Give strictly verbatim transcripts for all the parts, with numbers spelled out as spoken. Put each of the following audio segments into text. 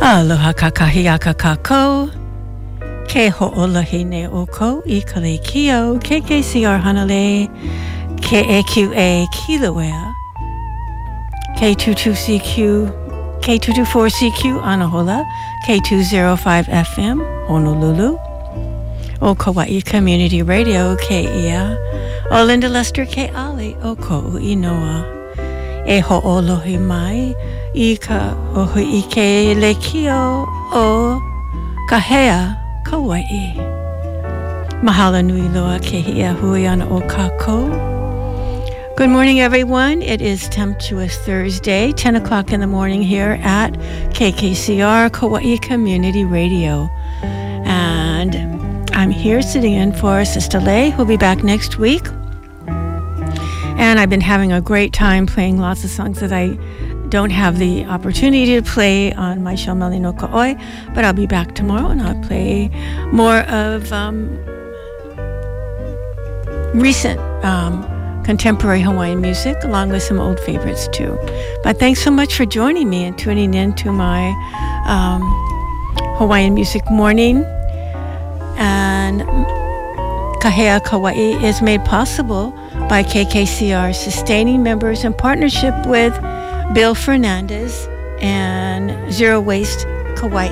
Aloha kakahiaka kako. Ke ho'olahine oko I Kalekio. K K C R Hanale. K A Q A Kilauea. K twenty-two C Q. K two twenty-four C Q Anahola. K two oh five F M Honolulu. O Kauai Community Radio K I A. O Linda Lester K Ali O Ko'u Inoa. E ho'olohi mai I ka ohi ike lekio o kahea Kauai. Mahalo nui loa ke hia hui ana o kako. Good morning, everyone. It is Tempestuous Thursday, ten o'clock in the morning here at K K C R Kauai Community Radio. And I'm here sitting in for Sister Lei, who'll be back next week. And I've been having a great time playing lots of songs that I don't have the opportunity to play on my show Meli no Ka'oi, but I'll be back tomorrow and I'll play more of um, recent um, contemporary Hawaiian music along with some old favorites too. But thanks so much for joining me and tuning in to my um, Hawaiian Music Morning. And Kahea Kauai is made possible by K K C R sustaining members in partnership with Bill Fernandez and Zero Waste Kauai.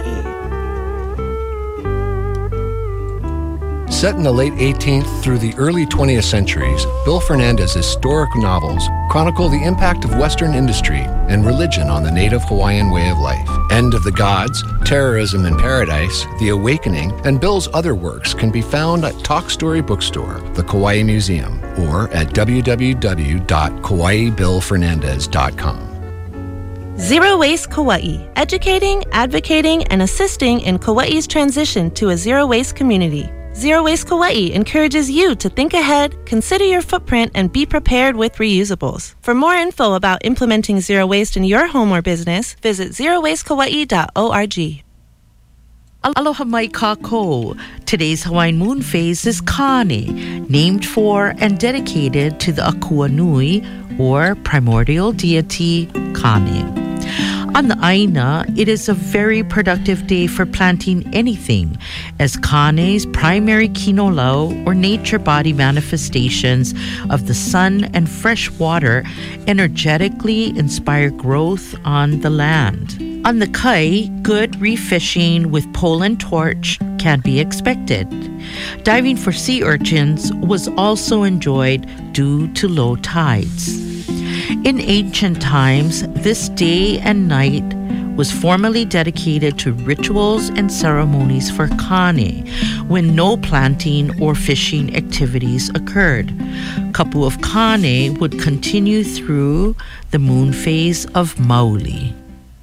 Set in the late eighteenth through the early twentieth centuries, Bill Fernandez's historic novels chronicle the impact of Western industry and religion on the native Hawaiian way of life. End of the Gods, Terrorism in Paradise, The Awakening, and Bill's other works can be found at Talk Story Bookstore, the Kauai Museum, or at w w w dot kauai bill fernandez dot com. Zero Waste Kauai, educating, advocating, and assisting in Kauai's transition to a zero-waste community. Zero Waste Kauai encourages you to think ahead, consider your footprint, and be prepared with reusables. For more info about implementing zero waste in your home or business, visit zero waste kauai dot org. Aloha mai kako. Today's Hawaiian moon phase is Kane, named for and dedicated to the Akua Nui, or primordial deity Kane. On the Aina, it is a very productive day for planting anything, as Kane's primary kinolau, or nature body manifestations of the sun and fresh water, energetically inspire growth on the land. On the Kai, good reef fishing with pole and torch can be expected. Diving for sea urchins was also enjoyed due to low tides. In ancient times, this day and night was formally dedicated to rituals and ceremonies for Kane, when no planting or fishing activities occurred. Kapu of Kane would continue through the moon phase of Mauli.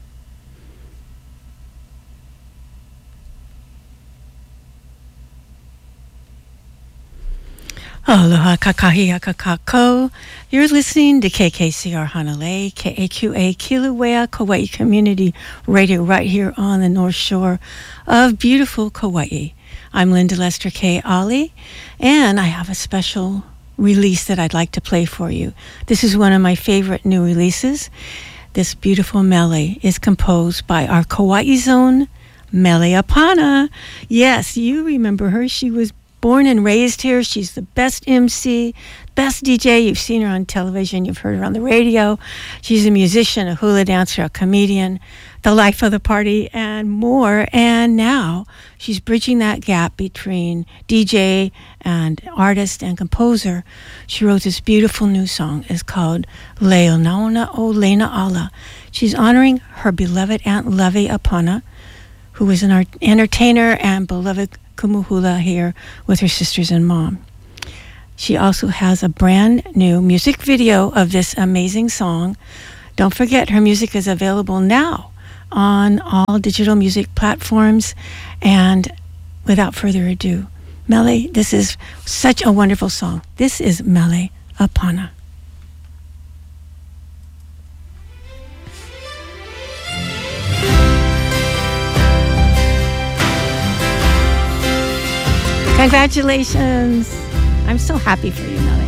Aloha kakahiaka kako. You're listening to K K C R Hanalei, K A Q A Kilauea Kauai Community Radio right here on the North Shore of beautiful Kauai. I'm Linda Lester K. Ali, and I have a special release that I'd like to play for you. This is one of my favorite new releases. This beautiful mele is composed by our Kauai Zone, Mele Apana. Yes, you remember her. She was born and raised here. She's the best M C, best D J. You've seen her on television. You've heard her on the radio. She's a musician, a hula dancer, a comedian, the life of the party, and more. And now she's bridging that gap between D J and artist and composer. She wrote this beautiful new song. It's called Leonauna o Lena Ala. She's honoring her beloved Aunt Levy Apana, who was an art- entertainer and beloved kumuhula here with her sisters and mom. She also has a brand new music video of this amazing song. Don't forget, her music is available now on all digital music platforms. And without further ado, Mele, this is such a wonderful song. This is Mele Apana. Congratulations. I'm so happy for you, Mele.